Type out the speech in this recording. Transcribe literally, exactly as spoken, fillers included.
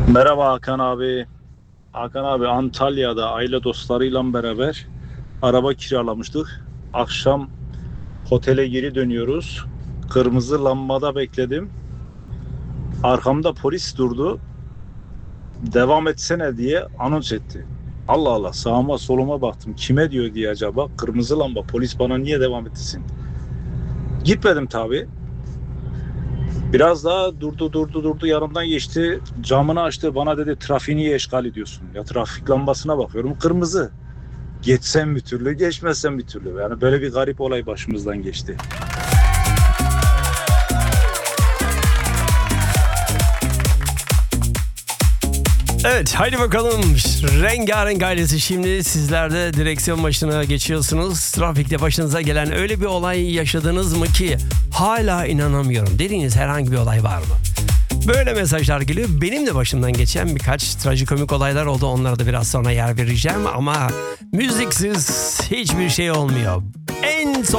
Merhaba Hakan abi. Hakan abi Antalya'da aile dostlarıyla beraber araba kiralamıştık. Akşam otele geri dönüyoruz. Kırmızı lambada bekledim. Arkamda polis durdu. Devam etsene diye anons etti. Allah Allah, sağıma soluma baktım. Kime diyor diye acaba. Kırmızı lamba, polis bana niye devam etsin? Gitmedim tabii. Biraz daha durdu durdu durdu yanımdan geçti, camını açtı, bana dedi trafiği niye eşgal ediyorsun? Ya trafik lambasına bakıyorum kırmızı. Geçsem bir türlü, geçmezsem bir türlü. Yani böyle bir garip olay başımızdan geçti. Evet, haydi bakalım. Rengarenk ailesi, şimdi sizler de direksiyon başına geçiyorsunuz. Trafikte başınıza gelen öyle bir olay yaşadınız mı ki hala inanamıyorum dediğiniz herhangi bir olay var mı? Böyle mesajlar geliyor. Benim de başımdan geçen birkaç trajikomik olaylar oldu. Onlara da biraz sonra yer vereceğim ama müziksiz hiçbir şey olmuyor. En son